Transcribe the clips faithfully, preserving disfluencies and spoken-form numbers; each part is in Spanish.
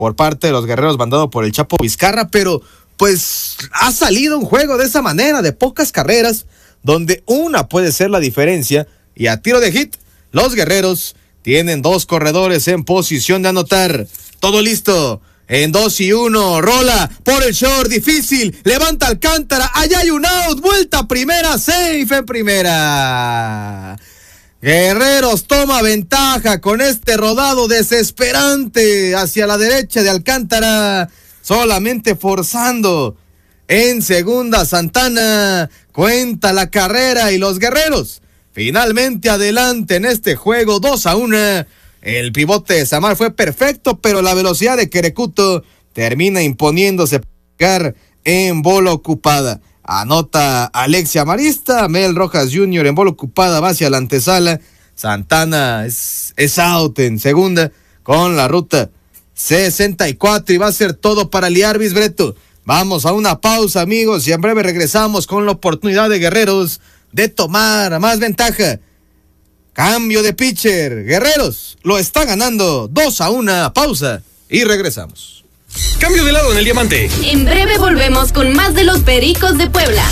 por parte de los guerreros mandado por el Chapo Vizcarra, pero pues ha salido un juego de esa manera, de pocas carreras, donde una puede ser la diferencia, y a tiro de hit, los guerreros tienen dos corredores en posición de anotar. Todo listo, en dos y uno, rola por el short, difícil, levanta Alcántara, allá hay un out, vuelta primera, safe en primera. Guerreros toma ventaja con este rodado desesperante hacia la derecha de Alcántara, solamente forzando. En segunda, Santana cuenta la carrera y los guerreros finalmente adelante en este juego, dos a uno. El pivote de Samar fue perfecto, pero la velocidad de Querecuto termina imponiéndose en bola ocupada. Anota Alexia Marista, Mel Rojas junior en bola ocupada va hacia la antesala. Santana es, es out en segunda con la ruta sesenta y cuatro y va a ser todo para Liarbis Breto. Vamos a una pausa, amigos, y en breve regresamos con la oportunidad de Guerreros de tomar más ventaja. Cambio de pitcher, Guerreros lo está ganando dos a uno, pausa y regresamos. Cambio de lado en el diamante. En breve volvemos con más de los Pericos de Puebla.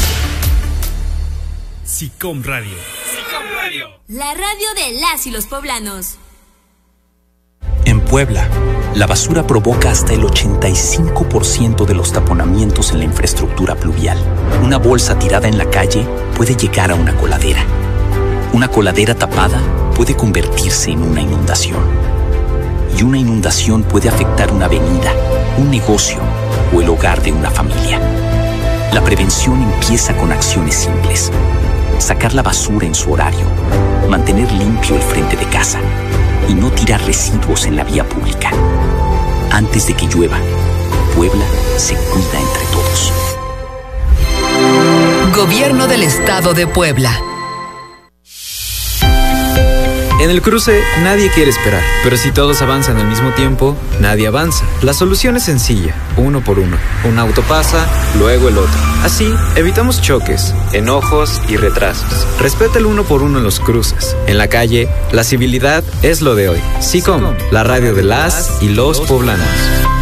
SICOM Radio. SICOM Radio. La radio de las y los poblanos. En Puebla, la basura provoca hasta el ochenta y cinco por ciento de los taponamientos en la infraestructura pluvial. Una bolsa tirada en la calle puede llegar a una coladera. Una coladera tapada puede convertirse en una inundación. Y una inundación puede afectar una avenida, un negocio o el hogar de una familia. La prevención empieza con acciones simples. Sacar la basura en su horario, mantener limpio el frente de casa y no tirar residuos en la vía pública. Antes de que llueva, Puebla se cuida entre todos. Gobierno del Estado de Puebla. En el cruce, nadie quiere esperar, pero si todos avanzan al mismo tiempo, nadie avanza. La solución es sencilla, uno por uno. Un auto pasa, luego el otro. Así, evitamos choques, enojos y retrasos. Respeta el uno por uno en los cruces. En la calle, la civilidad es lo de hoy. SICOM, la radio de las y los poblanos.